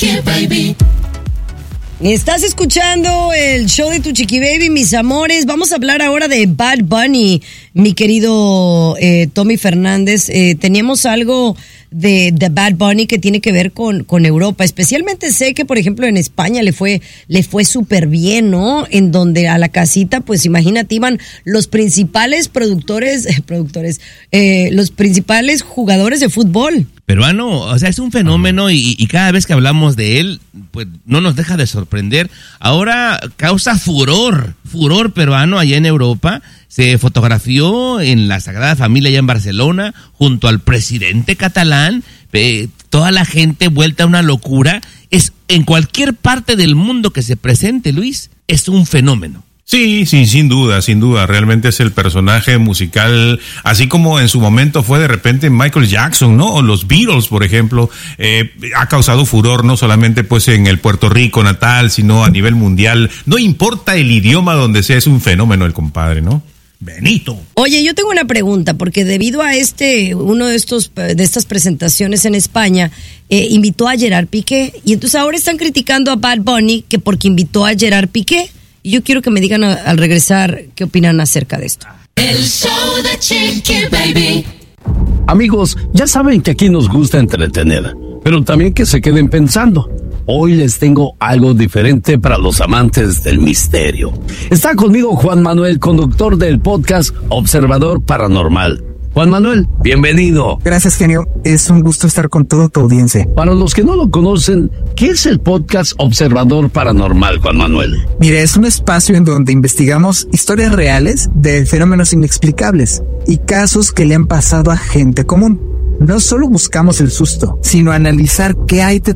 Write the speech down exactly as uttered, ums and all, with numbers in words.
Chiqui Baby. Estás escuchando el show de tu Chiqui Baby, mis amores. Vamos a hablar ahora de Bad Bunny, mi querido eh, Tommy Fernández. Eh, teníamos algo de, de Bad Bunny que tiene que ver con, con Europa. Especialmente sé que, por ejemplo, en España le fue le fue súper bien, ¿no? En donde a la casita, pues imagínate, iban los principales productores, eh, productores, eh, los principales jugadores de fútbol. Peruano, o sea, es un fenómeno y, y cada vez que hablamos de él, pues no nos deja de sorprender. Ahora causa furor, furor peruano allá en Europa. Se fotografió en la Sagrada Familia allá en Barcelona junto al presidente catalán. Eh, toda la gente vuelta a una locura. Es en cualquier parte del mundo que se presente, Luis, es un fenómeno. Sí, sí, sin duda, sin duda. Realmente es el personaje musical, así como en su momento fue de repente Michael Jackson, ¿no? O los Beatles, por ejemplo. Eh, ha causado furor no solamente pues en el Puerto Rico natal, sino a nivel mundial. No importa el idioma donde sea, es un fenómeno el compadre, ¿no? Benito. Oye, yo tengo una pregunta, porque debido a este, uno de estos, de estas presentaciones en España, eh, invitó a Gerard Piqué, y entonces ahora están criticando a Bad Bunny que porque invitó a Gerard Piqué. Y yo quiero que me digan a, al regresar qué opinan acerca de esto. El show de Chiqui Baby. Amigos, ya saben que aquí nos gusta entretener, pero también que se queden pensando. Hoy les tengo algo diferente para los amantes del misterio. Está conmigo Juan Manuel, conductor del podcast Observador Paranormal. Juan Manuel, bienvenido. Gracias, genio. Es un gusto estar con toda tu audiencia. Para los que no lo conocen, ¿qué es el podcast Observador Paranormal, Juan Manuel? Mire, es un espacio en donde investigamos historias reales de fenómenos inexplicables y casos que le han pasado a gente común. No solo buscamos el susto, sino analizar qué hay detrás